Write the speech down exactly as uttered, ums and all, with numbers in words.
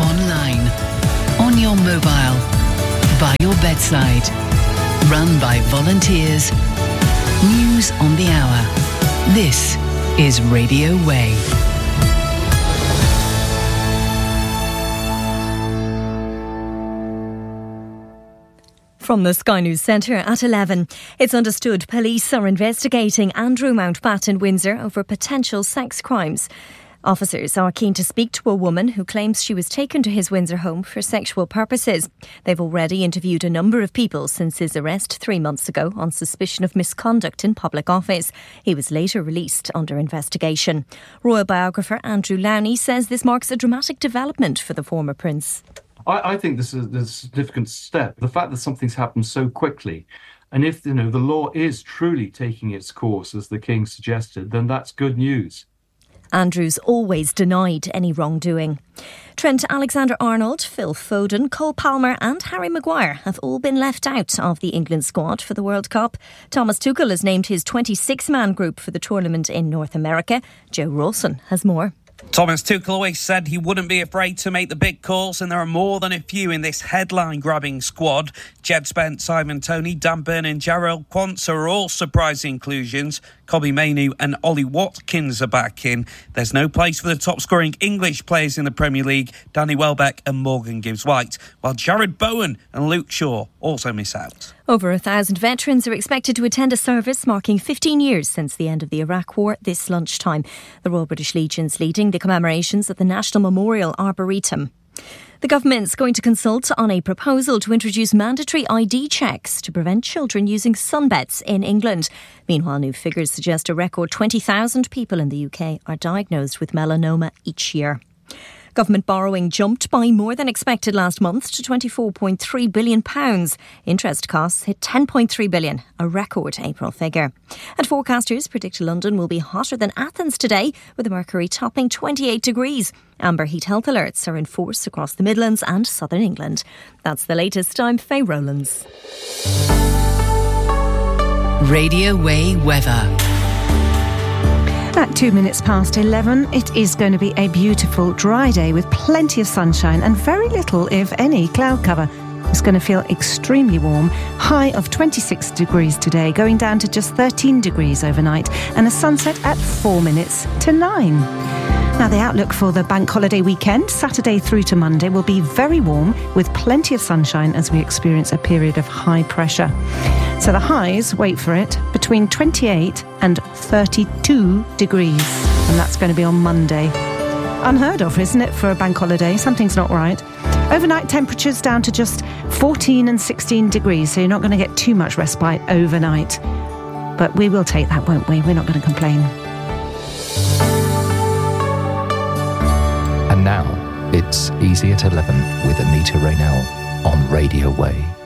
online, on your mobile, by your bedside. Run by volunteers. News on the hour. This is Radio Way. From the Sky News Centre at eleven. It's understood police are investigating Andrew Mountbatten in Windsor over potential sex crimes. Officers are keen to speak to a woman who claims she was taken to his Windsor home for sexual purposes. They've already interviewed a number of people since his arrest three months ago on suspicion of misconduct in public office. He was later released under investigation. Royal biographer Andrew Lowney says this marks a dramatic development for the former prince. I, I think this is a significant step. The fact that something's happened so quickly, and if you know the law is truly taking its course, as the King suggested, then that's good news. Andrews always denied any wrongdoing. Trent Alexander-Arnold, Phil Foden, Cole Palmer and Harry Maguire have all been left out of the England squad for the World Cup. Thomas Tuchel has named his twenty-six man group for the tournament in North America. Joe Rawson has more. Thomas Tuchel always said he wouldn't be afraid to make the big calls, and there are more than a few in this headline-grabbing squad. Jed Spence, Simon Toney, Dan Burn and Jarrell Quansah are all surprise inclusions. Kobbie Mainoo and Ollie Watkins are back in. There's no place for the top-scoring English players in the Premier League, Danny Welbeck and Morgan Gibbs-White, while Jared Bowen and Luke Shaw also miss out. Over a thousand veterans are expected to attend a service marking fifteen years since the end of the Iraq War this lunchtime. The Royal British Legion's leading the commemorations at the National Memorial Arboretum. The government's going to consult on a proposal to introduce mandatory I D checks to prevent children using sunbeds in England. Meanwhile, new figures suggest a record twenty thousand people in the U K are diagnosed with melanoma each year. Government borrowing jumped by more than expected last month to twenty-four point three billion pounds. Interest costs hit ten point three billion pounds, a record April figure. And forecasters predict London will be hotter than Athens today, with the mercury topping twenty-eight degrees. Amber heat health alerts are in force across the Midlands and southern England. That's the latest. I'm Faye Rowlands. Radio Way weather. At two minutes past eleven, it is going to be a beautiful dry day with plenty of sunshine and very little, if any, cloud cover. It's going to feel extremely warm. High of twenty-six degrees today, going down to just thirteen degrees overnight, and a sunset at four minutes to nine. Now, the outlook for the bank holiday weekend, Saturday through to Monday, will be very warm with plenty of sunshine as we experience a period of high pressure. So the highs, wait for it, between twenty-eight and thirty-two degrees. And that's going to be on Monday. Unheard of, isn't it, for a bank holiday? Something's not right. Overnight temperatures down to just fourteen and sixteen degrees, so you're not going to get too much respite overnight. But we will take that, won't we? We're not going to complain. And now, it's Easy at eleven with Anita Raynell on Radio Way.